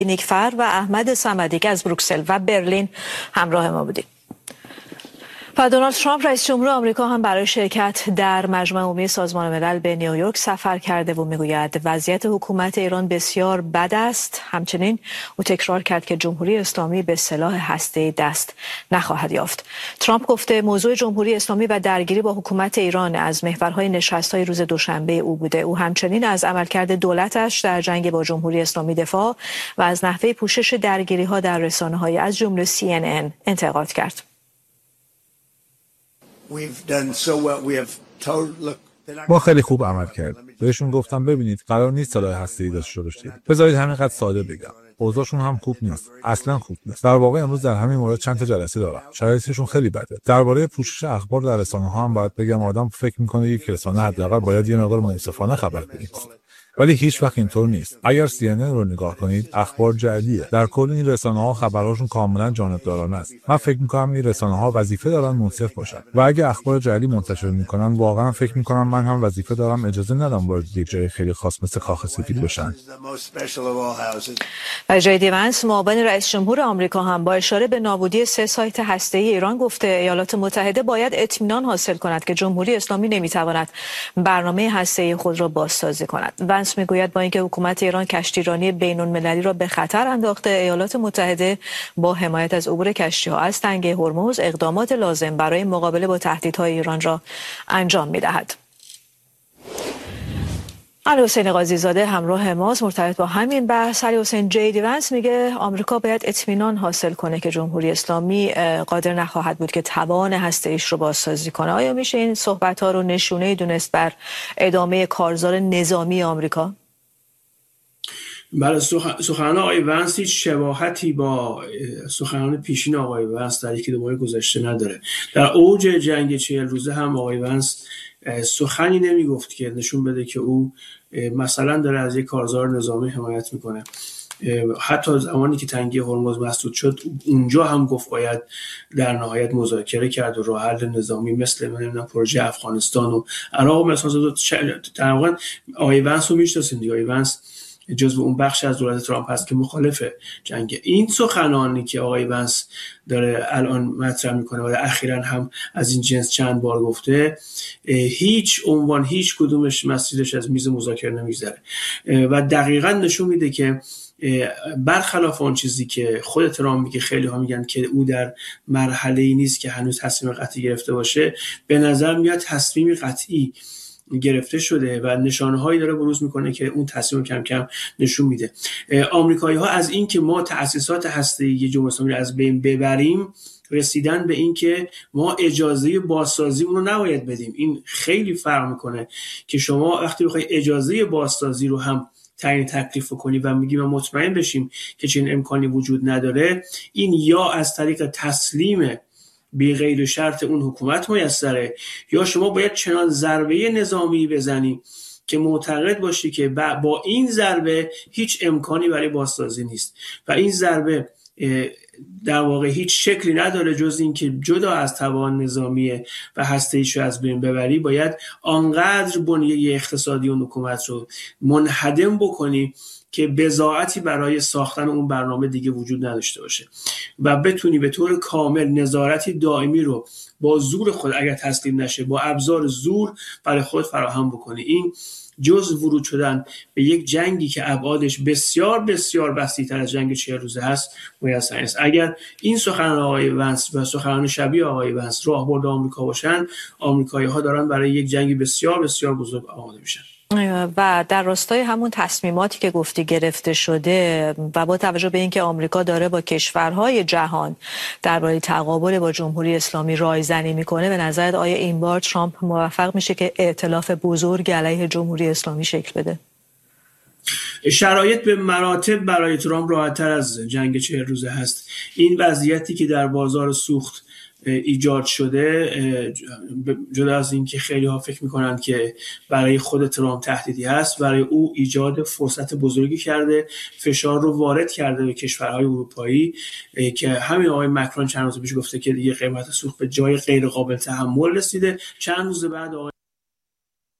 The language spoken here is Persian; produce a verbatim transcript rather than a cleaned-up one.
نیکفر و احمد صمدی که از بروکسل و برلین همراه ما بودیم. و دونالد ترامپ رئیس جمهور آمریکا هم برای شرکت در مجمع عمومی سازمان ملل به نیویورک سفر کرده و میگوید وضعیت حکومت ایران بسیار بد است. همچنین او تکرار کرد که جمهوری اسلامی به سلاح هسته‌ای دست نخواهد یافت. ترامپ گفته موضوع جمهوری اسلامی و درگیری با حکومت ایران از محورهای نشست‌های روز دوشنبه او بوده. او همچنین از عملکرد دولتش در جنگ با جمهوری اسلامی دفاع و از نحوه پوشش درگیری‌ها در رسانه‌های از جمله سی ان ان انتقاد کرد. ما خیلی خوب عمل کردیم. بهشون گفتم ببینید قرار نیست سلاح هسته‌ای داشته باشید. بذارید همینقدر ساده بگم. اوضاعشون هم خوب نیست. اصلا خوب نیست. در واقع امروز در همین مورد چند تا جلسه دارم. شرایطشون خیلی بده. درباره پوشش اخبار در رسانه‌ها هم باید بگم آدم فکر می‌کنه یک رسانه حداقل باید یه مقدار منصفانه خبر بده. ولی هیچ وقت اینطور نیست. اگر سی ان ان رو نگاه کنید، اخبار جعلیه. در کل این رسانه‌ها خبراشون کاملا جانبدارانه است. من فکر می‌کنم این رسانه‌ها وظیفه دارن منصف باشن. و اگه اخبار جعلی منتشر می‌کنن، واقعا فکر می‌کنم من هم وظیفه دارم اجازه ندم وارد یک جای خیلی خاص مثل کاخ سفید بشن. و جی دی ونس معاون رئیس جمهور آمریکا هم با اشاره به نابودی سه سایت هسته‌ای ایران گفته ایالات متحده باید اطمینان حاصل کند که جمهوری اسلامی نمی‌تواند برنامه هسته‌ای خود را بازسازی کند. ونس میگوید با اینکه حکومت ایران کشتیرانی بین‌المللی را به خطر انداخته، ایالات متحده با حمایت از عبور کشتی‌ها از تنگه هرمز اقدامات لازم برای مقابله با تهدیدهای ایران را انجام می‌دهد. علی حسین قاضی زاده همراه ماست مرتبط با همین بحث. علی حسین، جی دی ونس میگه آمریکا باید اطمینان حاصل کنه که جمهوری اسلامی قادر نخواهد بود که توان هسته‌ایش رو بازسازی کنه. آیا میشه این صحبت‌ها رو نشونه دونست بر ادامه کارزار نظامی آمریکا؟ بله، سخنان آقای ونس هیچ شباهتی با سخنان پیشین آقای ونس در یکی دو ماه گذشته نداره. در اوج جنگ چهل روزه هم آقای ونس سخنی نمیگفت که نشون بده که او مثلا داره از یک کارزار نظامی حمایت میکنه. حتی زمانی که تنگی هرمز مسدود شد اونجا هم گفت باید در نهایت مذاکره کرد و راه حل نظامی مثل نمیدونم پروژه افغانستان و عراق مثلا. در واقع آقای ونس رو میشناسیم دیگه. آقای ونس جزو اون بخش از دولت ترامپ هست که مخالف جنگ. این سخنانی که آقای ونس داره الان مطرح میکنه و اخیراً هم از این جنس چند بار گفته، هیچ عنوان هیچ کدومش مسیرش از میز مذاکره نمیگذره و دقیقاً نشون میده که برخلاف اون چیزی که خود ترامپ میگه، خیلی ها میگن که او در مرحله‌ای نیست که هنوز تصمیم قطعی گرفته باشه. به نظر میاد تصمیم قطعی گرفته شده و نشانه‌هایی داره بروز میکنه که اون تصمیم کم کم نشون میده. آمریکایی‌ها از این که ما تأسیسات هسته‌ای جمهوری اسلامی رو از بین ببریم رسیدن به این که ما اجازه بازسازی اون رو نباید بدیم. این خیلی فرق میکنه که شما وقتی بخوای اجازه بازسازی رو هم تعیین تکلیف کنی و میگی ما مطمئن بشیم که چنین امکانی وجود نداره، این یا از طریق تسلیم بی غیر شرط اون حکومت میسره، یا شما باید چنان ضربه نظامی بزنی که معتقد باشی که با این ضربه هیچ امکانی برای بازسازی نیست و این ضربه در واقع هیچ شکلی نداره جز این که جدا از توان نظامی و هسته‌ایش رو از بین ببری، باید آنقدر بنیه اقتصادی اون حکومت رو منهدم بکنی که بضاعتی برای ساختن اون برنامه دیگه وجود نداشته باشه و بتونی به طور کامل نظارتی دائمی رو با زور خود اگر تسلیم نشه با ابزار زور برای خود فراهم بکنی. این جز ورود شدن به یک جنگی که ابعادش بسیار بسیار وسیع‌تر از جنگ چهل روزه هست میسر است. اگر این سخنان آقای ونس و سخنان شبیه آقای ونس راهبرد آمریکا باشن، آمریکایی‌ها دارن برای یک جنگ بسیار بسیار بزرگ آماده میشن. و در راستای همون تصمیماتی که گفتی گرفته شده و با توجه به اینکه آمریکا داره با کشورهای جهان درباره تقابل با جمهوری اسلامی رایزنی میکنه، به نظرت آیا این بار ترامپ موفق میشه که ائتلاف بزرگ علیه جمهوری اسلامی شکل بده؟ شرایط به مراتب برای ترامپ راحت‌تر از جنگ چهل روزه هست. این وضعیتی که در بازار سوخت ایجاد شده، جدا از این که خیلی ها فکر میکنن که برای خود ترامپ تهدیدی هست، برای او ایجاد فرصت بزرگی کرده، فشار رو وارد کرده به کشورهای اروپایی که همین آقای مکرون چند روز پیش گفته که دیگه قیمت سوخت به جای غیر قابل تحمل رسیده. چند روز بعد آقای